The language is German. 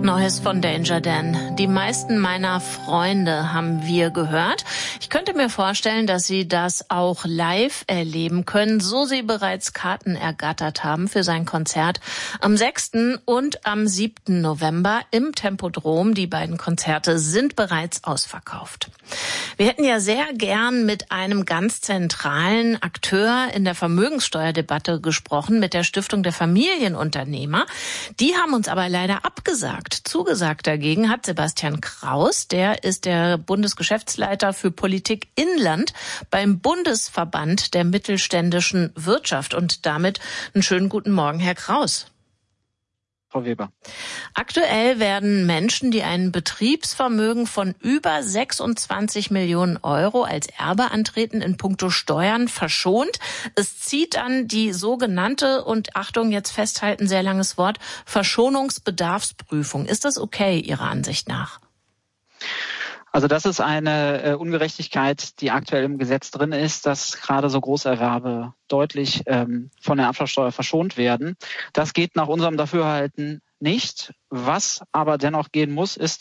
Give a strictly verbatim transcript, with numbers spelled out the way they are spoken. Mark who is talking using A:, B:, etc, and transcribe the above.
A: Neues von Danger Dan. Die meisten meiner Freunde haben wir gehört. Ich könnte mir vorstellen, dass Sie das auch live erleben können, so Sie bereits Karten ergattert haben für sein Konzert am sechsten und am siebten November im Tempodrom. Die beiden Konzerte sind bereits ausverkauft. Wir hätten ja sehr gern mit einem ganz zentralen Akteur in der Vermögenssteuerdebatte gesprochen, mit der Stiftung der Familienunternehmer. Die haben uns aber leider abgesagt. Zugesagt dagegen hat Sebastian Kraus, der ist der Bundesgeschäftsleiter für Politik Inland beim Bundesverband der mittelständischen Wirtschaft. Und damit einen schönen guten Morgen, Herr Kraus.
B: Frau Weber.
A: Aktuell werden Menschen, die ein Betriebsvermögen von über sechsundzwanzig Millionen Euro als Erbe antreten, in puncto Steuern verschont. Es zieht an die sogenannte, und Achtung, jetzt festhalten, sehr langes Wort, Verschonungsbedarfsprüfung. Ist das okay Ihrer Ansicht nach?
B: Also das ist eine äh, Ungerechtigkeit, die aktuell im Gesetz drin ist, dass gerade so Großerwerbe deutlich ähm, von der Abschlagssteuer verschont werden. Das geht nach unserem Dafürhalten nicht. Was aber dennoch gehen muss, ist